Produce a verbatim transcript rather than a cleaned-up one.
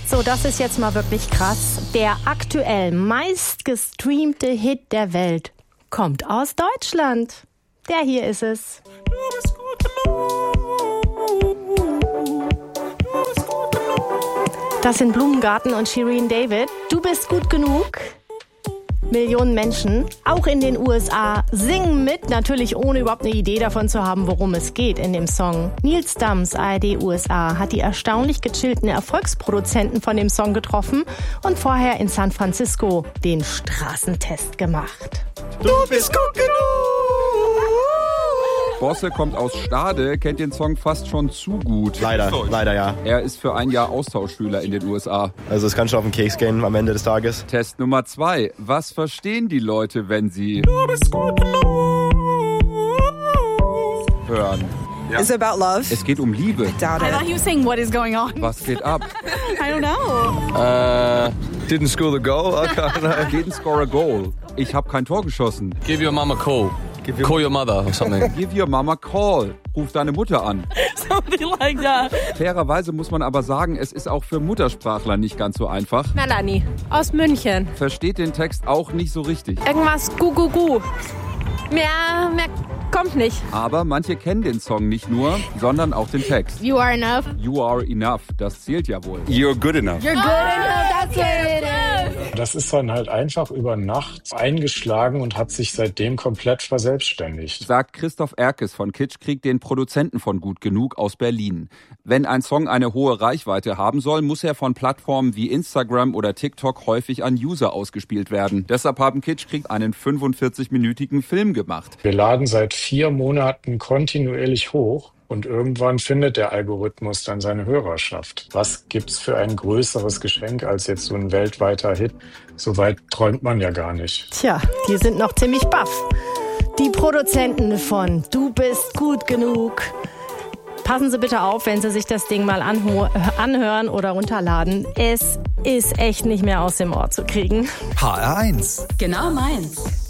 So, das ist jetzt mal wirklich krass. Der aktuell meistgestreamte Hit der Welt kommt aus Deutschland. Der hier ist es. Das sind Blumengarten und Shirin David. Du bist gut genug. Millionen Menschen, auch in den U S A, singen mit, natürlich ohne überhaupt eine Idee davon zu haben, worum es geht in dem Song. Nils Dams, A R D U S A, hat die erstaunlich gechillten Erfolgsproduzenten von dem Song getroffen und vorher in San Francisco den Straßentest gemacht. Du bist gut genug! Bosse kommt aus Stade, kennt den Song fast schon zu gut. Leider, leider ja. Er ist für ein Jahr Austauschschüler in den U S A. Also es kann schon auf den Keks gehen am Ende des Tages. Test Nummer zwei. Was verstehen die Leute, wenn sie Du bist gut genug hören? Ja. Is it about love? Es geht um Liebe. I doubt it. I thought he was saying, what is going on? Was geht ab? I don't know. Uh, didn't score the goal. Okay. Didn't score a goal. Ich habe kein Tor geschossen. Give your mama a call. Give call your mother or something. Give your mama a call. Ruf deine Mutter an. Something like that. Fairerweise muss man aber sagen, es ist auch für Muttersprachler nicht ganz so einfach. Melanie aus München. Versteht den Text auch nicht so richtig. Irgendwas gu gu gu. Mehr, mehr kommt nicht. Aber manche kennen den Song nicht nur, sondern auch den Text. You are enough. You are enough. Das zählt ja wohl. You're good enough. You're good enough. That's what it is. Das ist dann halt einfach über Nacht eingeschlagen und hat sich seitdem komplett verselbstständigt. Sagt Christoph Erkes von Kitschkrieg, den Produzenten von Gut Genug aus Berlin. Wenn ein Song eine hohe Reichweite haben soll, muss er von Plattformen wie Instagram oder TikTok häufig an User ausgespielt werden. Deshalb haben Kitschkrieg einen fünfundvierzig-minütigen Film gemacht. Wir laden seit vier Monaten kontinuierlich hoch. Und irgendwann findet der Algorithmus dann seine Hörerschaft. Was gibt's für ein größeres Geschenk als jetzt so ein weltweiter Hit? So weit träumt man ja gar nicht. Tja, die sind noch ziemlich baff. Die Produzenten von Du bist gut genug. Passen Sie bitte auf, wenn Sie sich das Ding mal anho- anhören oder runterladen. Es ist echt nicht mehr aus dem Ohr zu kriegen. H R eins. Genau meins.